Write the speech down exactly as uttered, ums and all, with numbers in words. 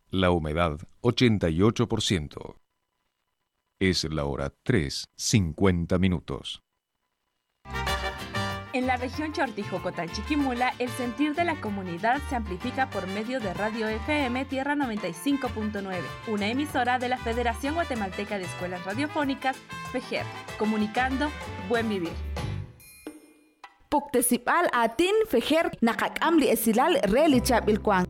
La humedad ochenta y ocho por ciento. Es la hora tres, cincuenta minutos. En la región Chortijocotán, Chiquimula, el sentir de la comunidad se amplifica por medio de Radio F M Tierra noventa y cinco punto nueve, una emisora de la Federación Guatemalteca de Escuelas Radiofónicas, FEGER, comunicando Buen Vivir. Puktesipal atin FEGER nakakamli esilal relichab ilkwang.